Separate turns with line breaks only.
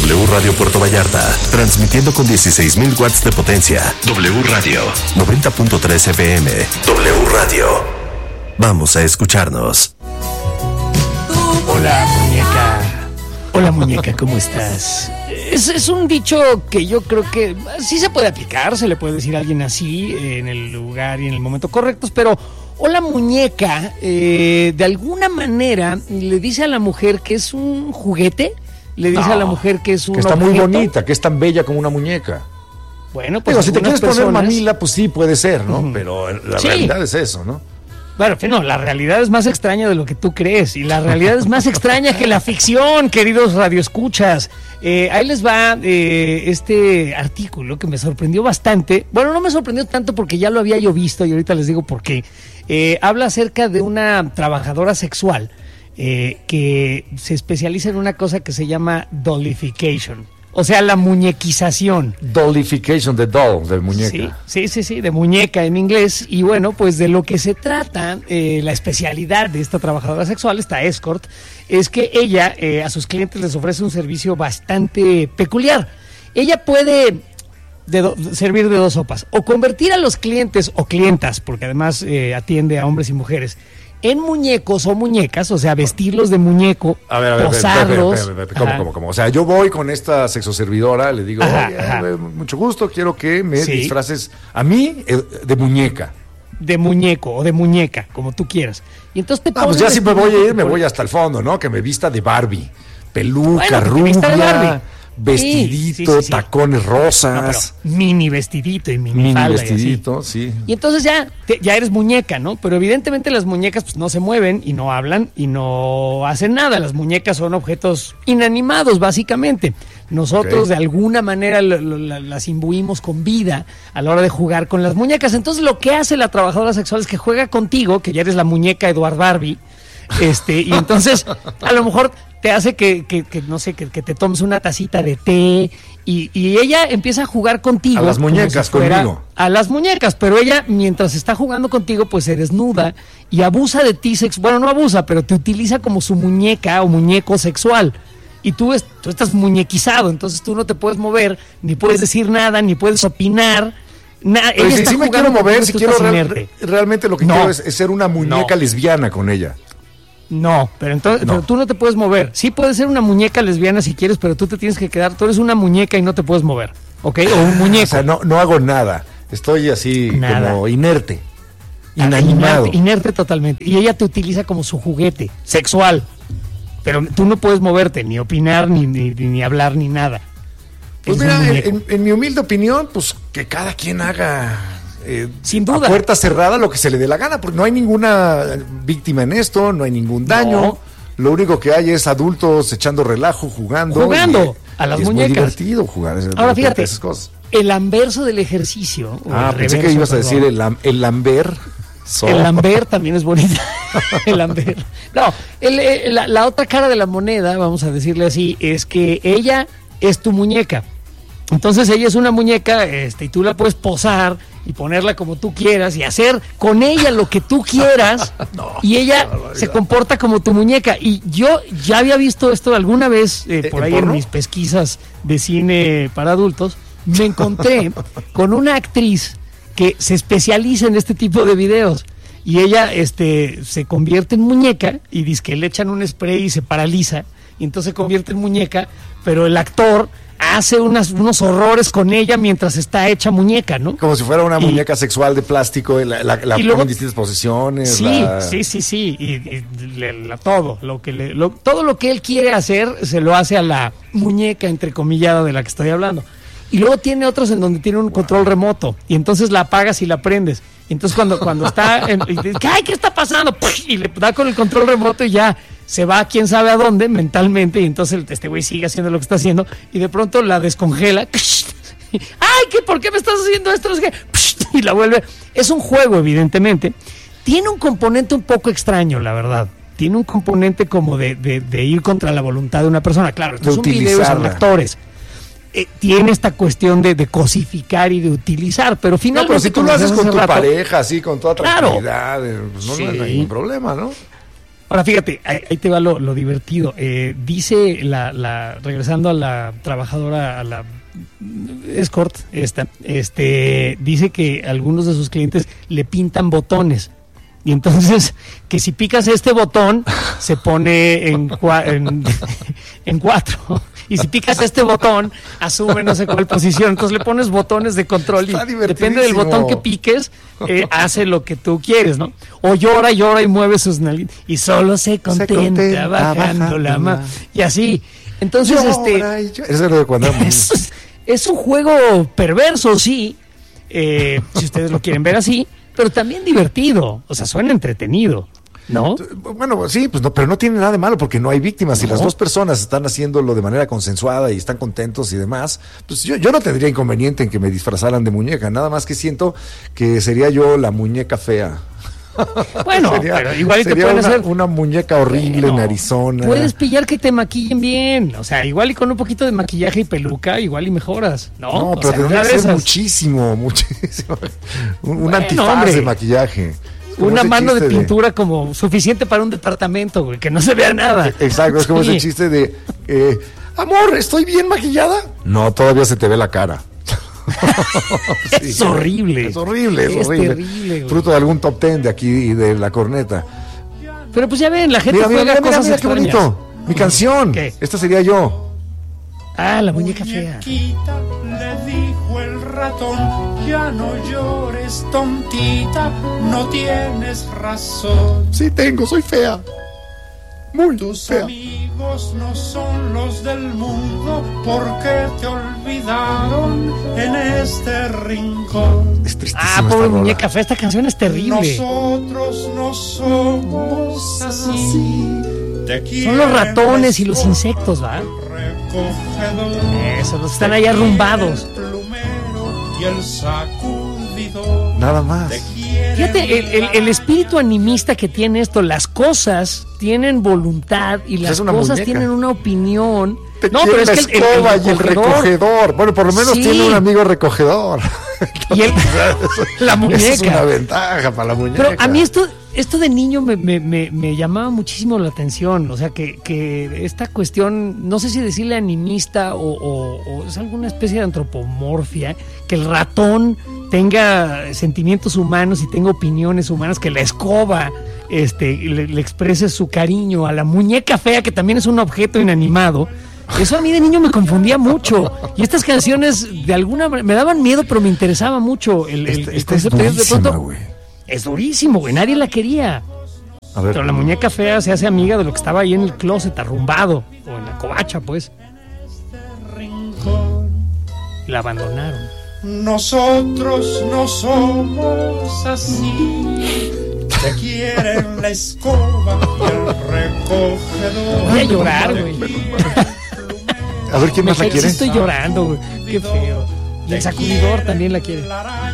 W Radio Puerto Vallarta, transmitiendo con 16,000 watts de potencia. W Radio, 90.3 FM. W Radio. Vamos a escucharnos.
Hola, muñeca. Hola, muñeca, ¿cómo estás? Es un dicho que yo creo que sí se puede aplicar, se le puede decir a alguien así en el lugar y en el momento correctos, pero hola, muñeca, de alguna manera le dice a la mujer que es un juguete, le dice a la mujer que es un
que está
objeto.
muy bonita, que es tan bella como una muñeca.
Bueno, pues
Digo, si te quieres poner mamila, pues sí puede ser, ¿no?
Ujú.
Pero la
Sí.
realidad es eso, ¿no?
Bueno, no, la realidad es más extraña de lo que tú crees y la realidad es más extraña que la ficción, queridos radioescuchas. Ahí les va este artículo que me sorprendió bastante. Bueno, no me sorprendió tanto porque ya lo había yo visto y ahorita les digo por qué. Habla acerca de una trabajadora sexual que se especializa en una cosa que se llama dollification. O sea, la muñequización.
Dollification, de doll, de muñeca.
Sí, de muñeca en inglés. Y bueno, pues de lo que se trata, la especialidad de esta trabajadora sexual, esta escort, es que ella a sus clientes les ofrece un servicio bastante peculiar. Ella puede servir de dos sopas, o convertir a los clientes o clientas, porque además atiende a hombres y mujeres, en muñecos o muñecas, o sea, vestirlos de muñeco,
A ver,
posarlos.
¿Cómo? O sea, yo voy con esta sexoservidora, le digo,
Ajá,
oye,
ajá.
mucho gusto, quiero que me
Sí.
disfraces a mí de muñeca.
De muñeco o de muñeca, como tú quieras. Y entonces te
Pues
pones
ya si me voy a ir, me
por-
voy hasta el fondo, ¿no? Que me vista de Barbie, peluca,
Bueno, que te vista de
rubia,
Barbie.
vestidito,
Sí.
tacones
No, pero
rosas,
mini vestidito y mini
mini
falda y así.
vestidito, sí.
Y entonces ya eres muñeca, ¿no? Pero evidentemente las muñecas pues no se mueven y no hablan y no hacen nada. Las muñecas son objetos inanimados, básicamente. Nosotros
Ok.
de alguna manera las imbuimos con vida a la hora de jugar con las muñecas. Entonces lo que hace la trabajadora sexual es que juega contigo, que ya eres la muñeca Eduard Barbie, y entonces a lo mejor te hace que no sé, que te tomes una tacita de té y ella empieza a jugar contigo.
A las
como
muñecas,
si fuera
conmigo.
a las muñecas, pero ella mientras está jugando contigo pues se desnuda y abusa de ti, bueno, no abusa, pero te utiliza como su muñeca o muñeco sexual. Y tú estás muñequizado, entonces tú no te puedes mover, ni puedes decir nada, ni puedes opinar.
Pero si me quiero mover, si quiero realmente lo que
No.
quiero es ser una muñeca
No.
lesbiana con ella.
No, pero
No.
tú no te puedes mover. Sí puedes ser una muñeca lesbiana si quieres, pero tú te tienes que quedar, tú eres una muñeca y no te puedes mover, ¿ok? O un muñeco.
O sea, no hago nada. Estoy así
Nada.
como inerte, inanimado.
Inerte totalmente. Y ella te utiliza como su juguete sexual. Pero tú no puedes moverte, ni opinar, ni hablar, ni nada.
Pues
Es
mira,
un muñeco.
en mi humilde opinión, pues que cada quien haga
Sin duda.
a puerta cerrada lo que se le dé la gana, porque no hay ninguna víctima en esto, no hay ningún daño.
No.
Lo único que hay es adultos echando relajo, jugando.
Jugando a las
y es
muñecas.
muy divertido jugar
Ahora fíjate,
esas cosas.
el anverso del ejercicio. o el
Pensé que
reverso,
ibas a decir
perdón.
el lamber.
El Lambert también es bonita. El Lambert. No, la otra cara de la moneda, vamos a decirle así, es que ella es tu muñeca. Entonces ella es una muñeca, y tú la puedes posar y ponerla como tú quieras y hacer con ella lo que tú quieras. Y ella se comporta como tu muñeca. Y yo ya había visto esto alguna vez por ahí en
porno?
mis pesquisas de cine para adultos. Me encontré con una actriz que se especializa en este tipo de videos y ella se convierte en muñeca y dice que le echan un spray y se paraliza y entonces se convierte en muñeca, pero el actor hace unos horrores con ella mientras está hecha muñeca, ¿no?
Como si fuera una
Y-
muñeca sexual de plástico, la
Y luego-
pone en distintas posiciones.
Sí,
la-
sí, todo todo lo que él quiere hacer se lo hace a la muñeca entrecomillada de la que estoy hablando. Y luego tiene otros en donde tiene un control remoto y entonces la apagas y la prendes. Y entonces cuando está y dices, ¡ay, qué está pasando! Y le da con el control remoto y ya se va a quién sabe a dónde mentalmente y entonces este güey sigue haciendo lo que está haciendo y de pronto la descongela. ¡Ay, por qué me estás haciendo esto! No sé qué. Y la vuelve. Es un juego, evidentemente. Tiene un componente un poco extraño, la verdad. Tiene un componente como de ir contra la voluntad de una persona. Claro, esto es un video, son
utilizarla.
actores. Tiene esta cuestión de cosificar y de utilizar, pero
No,
finalmente...
pero si tú lo
como
haces
decías
con
hace
tu
rato,
pareja, así, con toda
Claro.
tranquilidad, pues no,
Sí.
no hay ningún problema, ¿no?
Ahora fíjate, ahí te va lo divertido. Dice regresando a la trabajadora, a la escort, dice que algunos de sus clientes le pintan botones. Y entonces, que si picas este botón, se pone en 4. Y si picas este botón, asume no sé cuál posición. Entonces le pones botones de control y depende del botón que piques, hace lo que tú quieres, ¿no? O llora y mueve sus nalguitas. Y solo se contenta bajando la mano. Y así. Entonces,
Eso es lo de cuando...
es un juego perverso, sí. Si ustedes lo quieren ver así. Pero también divertido, o sea, suena entretenido, ¿no?
Bueno, sí, pues no, pero no tiene nada de malo porque no hay víctimas. Si las dos personas están haciéndolo de manera consensuada y están contentos y demás, pues yo no tendría inconveniente en que me disfrazaran de muñeca, nada más que siento que sería yo la muñeca fea.
Bueno, pero igual te pueden hacer
una muñeca horrible en Arizona.
Puedes pillar que te maquillen bien, o sea, igual y con un poquito de maquillaje y peluca, igual y mejoras, ¿no?
No, pero tendría que ser muchísimo. Un antifaz de maquillaje.
Una mano de pintura como suficiente para un departamento, güey, que no se vea nada.
Exacto, es como ese chiste de, amor, ¿estoy bien maquillada? No, todavía se te ve la cara.
Sí, es horrible.
Es horrible.
Terrible, güey.
Fruto de algún top 10 de aquí y de la corneta.
Pero pues ya ven, la gente juega cosas extrañas.
Qué bonito. Mi canción.
¿Qué?
Esta sería yo.
La muñeca fea.
Le dijo el ratón, ya no llores, tontita, no tienes razón.
Sí tengo, soy fea. Muy
Tus
fea.
amigos no son los del mundo porque te olvidaron en este rincón.
Es tristísima
Pobre
esta
muñeca
rola.
fea, esta canción es terrible.
Nosotros no somos así.
Son los ratones y los insectos, ¿va? Eso, los están ahí arrumbados.
El plumero y el sacudidor.
Nada más.
Fíjate, el espíritu animista que tiene esto, las cosas tienen voluntad y las cosas
muñeca.
Tienen una opinión.
No, pero es que el recogedor. Bueno, por lo menos
sí.
Tiene un amigo recogedor.
Y la muñeca.
Esa es una ventaja para la muñeca.
Pero a mí esto de niño me llamaba muchísimo la atención. O sea, que esta cuestión, no sé si decirle animista o es alguna especie de antropomorfia, que el ratón tenga sentimientos humanos y tenga opiniones humanas, que la escoba le exprese su cariño a la muñeca fea, que también es un objeto inanimado. Eso a mí de niño me confundía mucho. Y estas canciones de alguna manera me daban miedo, pero me interesaba mucho
Esta es durísima, güey.
Es durísimo, güey. Nadie la quería.
A ver.
Pero la muñeca fea se hace amiga de lo que estaba ahí en el closet, arrumbado. O en la covacha, pues. La abandonaron.
Nosotros no somos así. Te quieren la escoba y el recogedor.
Voy a llorar, güey.
A ver, ¿quién más la quiere?
Sí estoy llorando, güey. Qué feo. Y el sacudidor también la quiere.